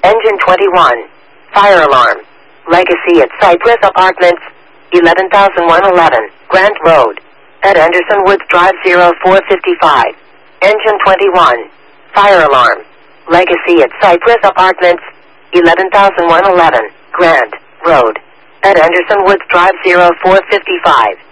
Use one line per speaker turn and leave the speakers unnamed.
Engine 21. Fire alarm. Legacy at Cypress Apartments, 11,111 Grant Road. At Anderson Woods Drive 0455. Engine 21. Fire alarm. Legacy at Cypress Apartments, 11,111 Grant Road. At Anderson Woods Drive 0455.